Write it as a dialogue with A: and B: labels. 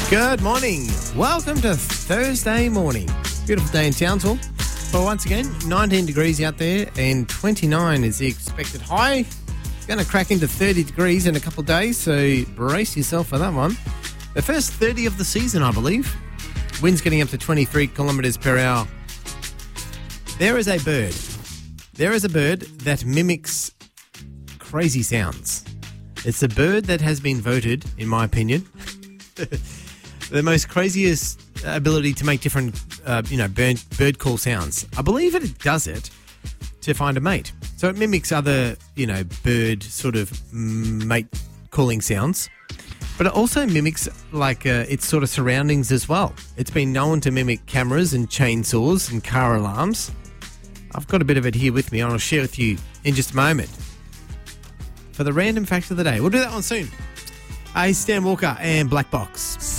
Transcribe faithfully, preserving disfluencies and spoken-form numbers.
A: Good morning. Welcome to Thursday morning. Beautiful day in Townsville. Well, once again, nineteen degrees out there and twenty-nine is the expected high. It's going to crack into thirty degrees in a couple of days, so brace yourself for that one. The first thirty of the season, I believe. Wind's getting up to twenty-three kilometres per hour. There is a bird. There is a bird that mimics crazy sounds. It's a bird that has been voted, in my opinion, the most craziest ability to make different, uh, you know, bird, bird call sounds. I believe it does it to find a mate. So it mimics other, you know, bird sort of mate calling sounds. But it also mimics, like, uh, its sort of surroundings as well. It's been known to mimic cameras and chainsaws and car alarms. I've got a bit of it here with me. I'll share with you in just a moment. For the random fact of the day. We'll do that one soon. Hey, Stan Walker and Black Box.